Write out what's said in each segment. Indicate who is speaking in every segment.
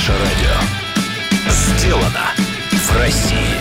Speaker 1: Наше радио сделано в России.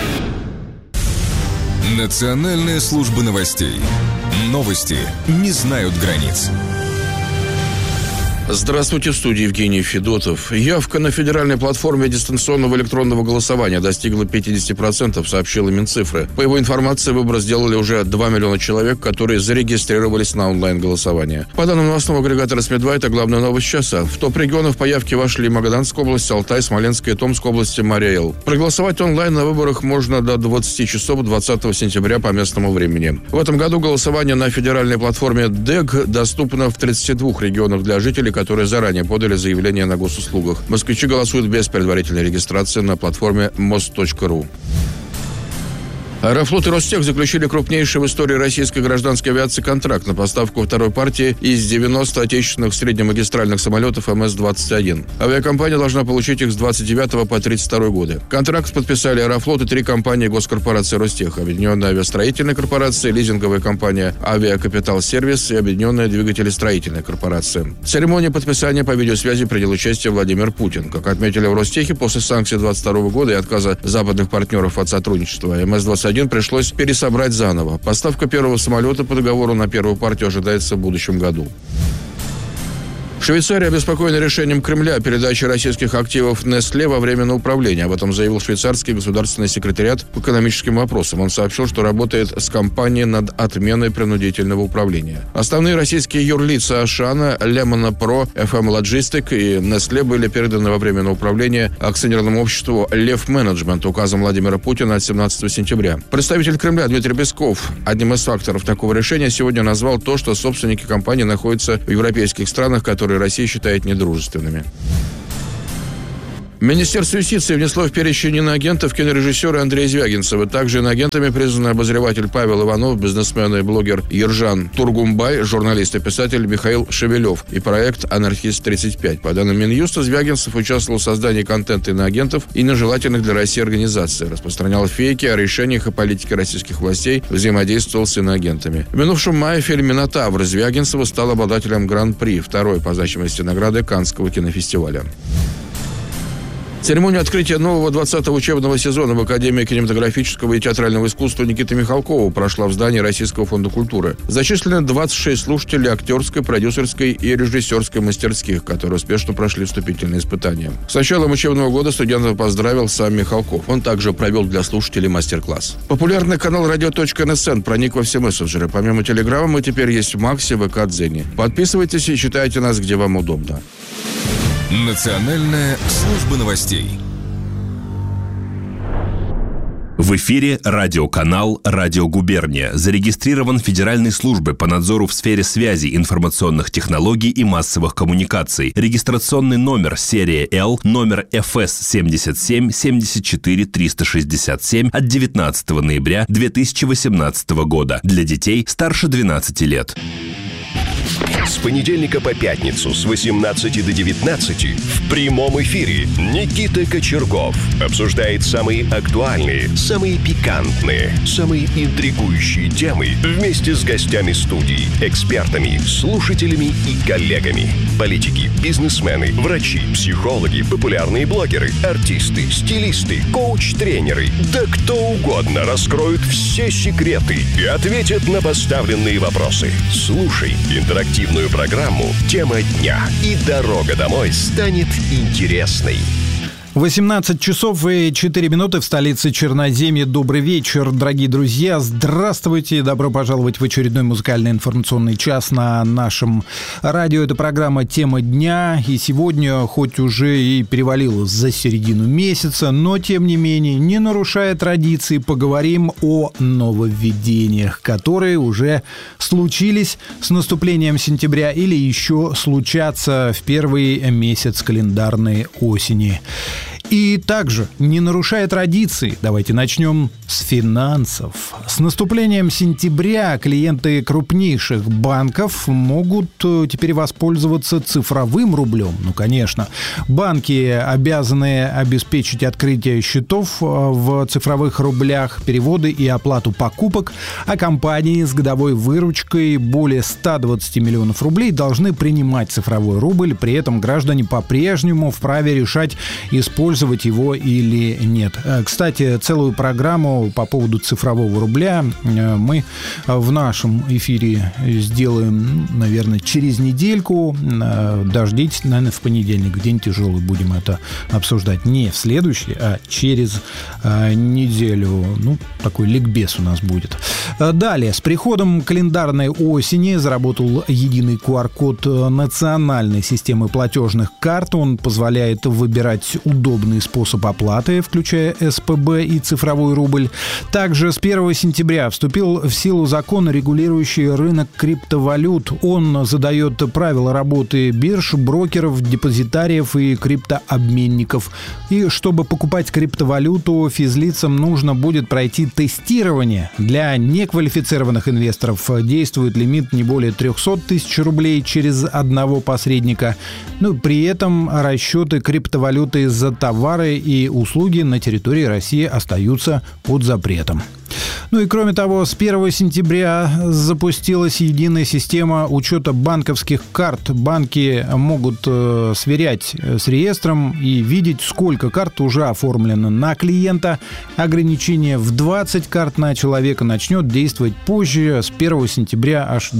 Speaker 2: Национальная служба новостей. Новости не знают границ.
Speaker 3: Здравствуйте, в студии Евгений Федотов. Явка на федеральной платформе дистанционного электронного голосования достигла 50%, сообщила Минцифры. По его информации, выбор сделали уже 2 миллиона человек, которые зарегистрировались на онлайн-голосование. По данным новостного агрегатора СМИ-2, это главная новость часа. В топ регионов по явке вошли Магаданская область, Алтай, Смоленская и Томская области, Марий-Эл. Проголосовать онлайн на выборах можно до 20 часов 20 сентября по местному времени. В этом году голосование на федеральной платформе ДЭГ доступно в 32 регионах для жителей, которые заранее подали заявление на госуслугах. Москвичи голосуют без предварительной регистрации на платформе most.ru. Аэрофлот и Ростех заключили крупнейший в истории российской гражданской авиации контракт на поставку второй партии из 90 отечественных среднемагистральных самолетов МС-21. Авиакомпания должна получить их с 29 по 32 годы. Контракт подписали Аэрофлот и 3 компании госкорпорации Ростех: Объединенная авиастроительная корпорация, лизинговая компания Авиакапитал Сервис и Объединенная двигателестроительная корпорация. В церемонии подписания по видеосвязи принял участие Владимир Путин. Как отметили в Ростехе, после санкций 22 года и отказа западных партнеров от сотрудничества, МС-21 пришлось пересобрать заново. Поставка первого самолета по договору на первую партию ожидается в будущем году. Швейцария обеспокоена решением Кремля о передаче российских активов Nestlé во временное управление. Об этом заявил швейцарский государственный секретариат по экономическим вопросам. Он сообщил, что работает с компанией над отменой принудительного управления. Основные российские юрлица Ашана, Лемона Про, FM Logistic и Nestlé были переданы во временное управление акционерному обществу Лев Менеджмент указом Владимира Путина от 17 сентября. Представитель Кремля Дмитрий Песков одним из факторов такого решения сегодня назвал то, что собственники компании находятся в европейских странах, которые Россия считает недружественными. Министерство юстиции внесло в перечень иноагентов кинорежиссера Андрея Звягинцева. Также иноагентами признаны обозреватель Павел Иванов, бизнесмен и блогер Ержан Тургумбай, журналист и писатель Михаил Шевелев и проект «Анархист-35». По данным Минюста, Звягинцев участвовал в создании контента иноагентов и нежелательных для России организаций, распространял фейки о решениях и политике российских властей, взаимодействовал с иноагентами. В минувшем мае фильм «Минотавр» Звягинцева стал обладателем Гран-при, второй по значимости награды Каннского кинофестиваля. Церемонию открытия нового 20-го учебного сезона в Академии кинематографического и театрального искусства Никиты Михалкова прошла в здании Российского фонда культуры. Зачислены 26 слушателей актерской, продюсерской и режиссерской мастерских, которые успешно прошли вступительные испытания. С началом учебного года студентов поздравил сам Михалков. Он также провел для слушателей мастер-класс. Популярный канал radio.nsn проник во все мессенджеры. Помимо Телеграма мы теперь есть в Максе, ВК, Дзене. Подписывайтесь и читайте нас, где вам удобно.
Speaker 2: Национальная служба новостей.
Speaker 4: В эфире радиоканал «Радио Губерния». Зарегистрирован Федеральной службой по надзору в сфере связи, информационных технологий и массовых коммуникаций. Регистрационный номер серия Л, номер ФС 77 74 367 от 19 ноября 2018 года. Для детей старше 12 лет.
Speaker 1: С понедельника по пятницу с 18 до 19 в прямом эфире Никита Кочергов обсуждает самые актуальные, самые пикантные, самые интригующие темы вместе с гостями студии, экспертами, слушателями и коллегами. Политики, бизнесмены, врачи, психологи, популярные блогеры, артисты, стилисты, коуч-тренеры, да кто угодно раскроют все секреты и ответят на поставленные вопросы. Слушай интерактивную программу «Тема дня», и дорога домой станет интересной.
Speaker 5: 18 часов и 4 минуты в столице Черноземья. Добрый вечер, дорогие друзья. Здравствуйте. Добро пожаловать в очередной музыкальный информационный час на нашем радио. Это программа «Тема дня». И сегодня, хоть уже и перевалило за середину месяца, но, тем не менее, не нарушая традиции, поговорим о нововведениях, которые уже случились с наступлением сентября или еще случатся в первый месяц календарной осени. И также, не нарушая традиции, давайте начнем с финансов. С наступлением сентября клиенты крупнейших банков могут теперь воспользоваться цифровым рублем. Ну, конечно, банки обязаны обеспечить открытие счетов в цифровых рублях, переводы и оплату покупок, а компании с годовой выручкой более 120 миллионов рублей должны принимать цифровой рубль. При этом граждане по-прежнему вправе решать, использовать его или нет. Кстати, целую программу по поводу цифрового рубля мы в нашем эфире сделаем, наверное, через недельку. Дождитесь, наверное, в понедельник. День тяжелый, будем это обсуждать. Не в следующий, а через неделю. Ну, такой ликбез у нас будет. Далее, с приходом календарной осени заработал единый QR-код национальной системы платежных карт. Он позволяет выбирать удобный способ оплаты, включая СПБ и цифровой рубль. Также с 1 сентября вступил в силу закон, регулирующий рынок криптовалют. Он задает правила работы бирж, брокеров, депозитариев и криптообменников. И чтобы покупать криптовалюту, физлицам нужно будет пройти тестирование. Для неквалифицированных инвесторов действует лимит не более 300 тысяч рублей через одного посредника. Ну, при этом расчеты криптовалюты за товары и услуги на территории России остаются под запретом. Ну и кроме того, с 1 сентября запустилась единая система учета банковских карт. Банки могут сверять с реестром и видеть, сколько карт уже оформлено на клиента. Ограничение в 20 карт на человека начнет действовать позже, с 1 сентября аж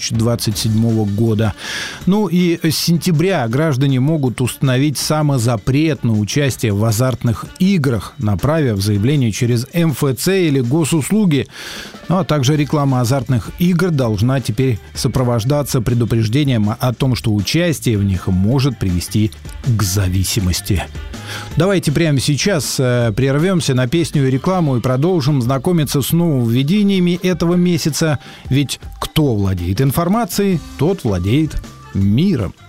Speaker 5: 2027 года. Ну и с сентября граждане могут установить самозапрет на участие в азартных играх, направив заявление через МФЦ или госуслуги. Ну, а также реклама азартных игр должна теперь сопровождаться предупреждением о том, что участие в них может привести к зависимости. Давайте прямо сейчас прервемся на песню и рекламу и продолжим знакомиться с нововведениями этого месяца. Ведь кто владеет информацией, тот владеет миром.